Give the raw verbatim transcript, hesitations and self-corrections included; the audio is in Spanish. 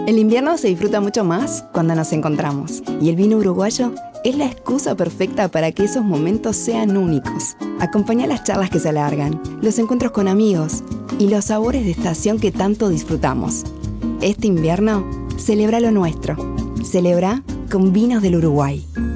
El invierno se disfruta mucho más cuando nos encontramos, y el vino uruguayo es la excusa perfecta para que esos momentos sean únicos. Acompaña las charlas que se alargan, los encuentros con amigos y los sabores de estación que tanto disfrutamos. Este invierno, celebra lo nuestro. Celebra con vinos del Uruguay.